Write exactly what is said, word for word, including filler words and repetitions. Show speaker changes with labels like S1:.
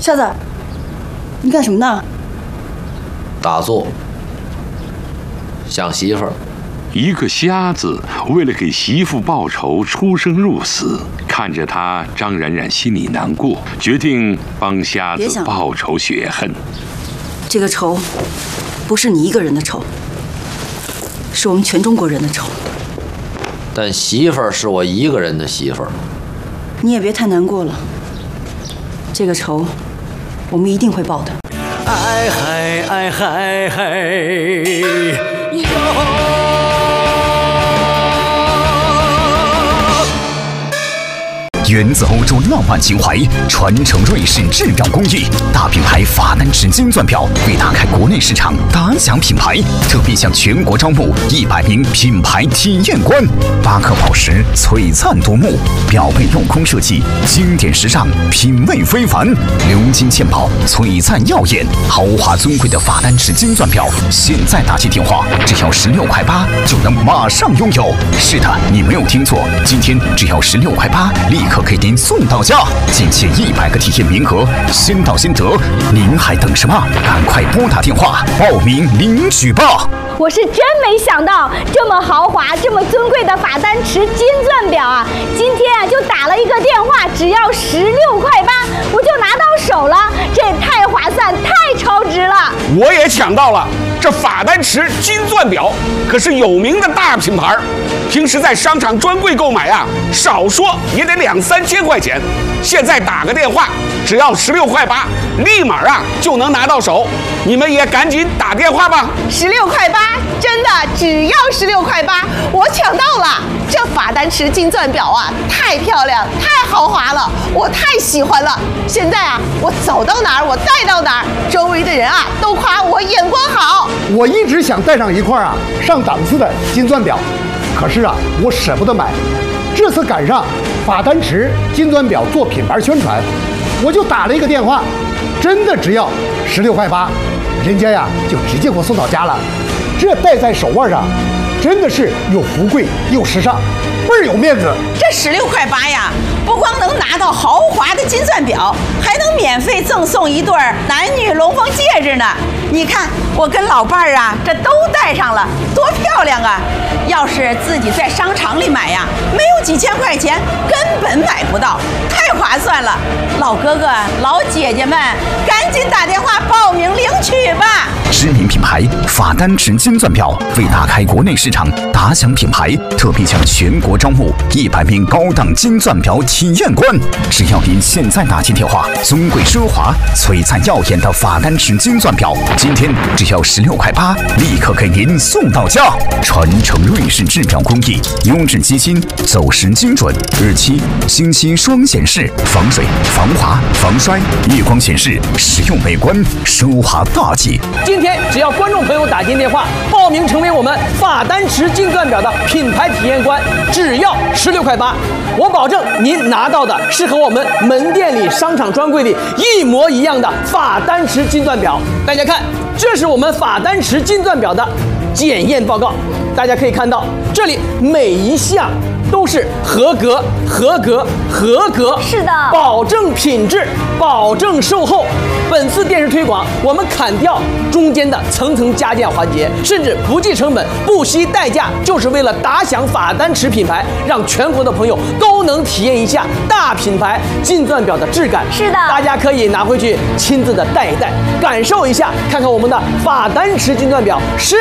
S1: 瞎子，你干什么呢？
S2: 打坐，想媳妇儿。
S3: 一个瞎子为了给媳妇报仇，出生入死。看着他，张冉冉心里难过，决定帮瞎子报仇雪恨。
S1: 这个仇，不是你一个人的仇，是我们全中国人的仇。
S2: 但媳妇儿是我一个人的媳妇儿。
S1: 你也别太难过了，这个仇，我们一定会报的。
S4: 哎嗨哎嗨嗨哟！
S5: 源自欧洲浪漫情怀，传承瑞士质表工艺，大品牌法丹池金钻表为打开国内市场打响品牌，特别向全国招募一百名品牌体验官。八颗宝石璀璨夺目，表背镂空设计，经典时尚，品味非凡。鎏金嵌宝，璀璨耀眼，豪华尊贵的法丹池金钻表，现在打起电话，只要十六块八就能马上拥有。是的，你没有听错，今天只要十六块八，立刻给您送到家，仅限一百个体验名额，先到先得，您还等什么？赶快拨打电话报名领取吧！
S6: 我是真没想到，这么豪华、这么尊贵的法丹池金钻表啊，今天啊就打了一个电话，只要十六块八，我就拿到手了，这也太划算、太超值了！
S7: 我也抢到了，这法丹池金钻表可是有名的大品牌，平时在商场专柜购买啊，少说也得两三千块钱。现在打个电话，只要十六块八，立马啊就能拿到手。你们也赶紧打电话吧！
S8: 十六块八，真的只要十六块八，我抢到了！这法丹池金钻表啊，太漂亮，太豪华了，我太喜欢了。现在啊，我走到哪儿，我戴到哪儿，周围的人啊都夸我眼光好。
S9: 我一直想戴上一块啊上档次的金钻表，可是啊，我舍不得买。这次赶上法丹池金钻表做品牌宣传，我就打了一个电话，真的只要十六块八，人家呀就直接给我送到家了。这戴在手腕上，真的是又富贵又时尚，倍儿有面子。
S8: 这十六块八呀，不光能拿到豪华的金钻表，还能免费赠送一对男女龙凤戒指呢。你看我跟老伴儿啊，这都戴上了，多漂亮啊！要是自己在商场里买呀，没有几千块钱根本买不到，太划算了。老哥哥、老姐姐们，赶紧打电话报名领取吧！
S5: 知名品牌法丹池金钻表为打开国内市场打响品牌，特别向全国招募一百名高档金钻表体验官。只要您现在打进电话，尊贵奢华、璀璨耀眼的法丹池金钻表，今天只要十六块八，立刻给您送到家。传承瑞士制表工艺，优质机芯，走时精准，日期、星期双显示，防水、防滑、防摔，夜光显示，实用美观，奢华大气。
S4: 今天只要观众朋友打进电话报名成为我们法丹池金钻表的品牌体验官，只要十六块八，我保证您拿到的是和我们门店里、商场专柜里一模一样的法丹池金钻表。大家看，这是我们法丹池金钻表的检验报告，大家可以看到，这里每一项都是合格、合格、合格，
S6: 是的，
S4: 保证品质，保证售后。本次电视推广，我们砍掉中间的层层加价环节，甚至不计成本、不惜代价，就是为了打响法丹池品牌，让全国的朋友都能体验一下大品牌金钻表的质感。
S6: 是的，
S4: 大家可以拿回去亲自的戴一戴，感受一下，看看我们的法丹池金钻表是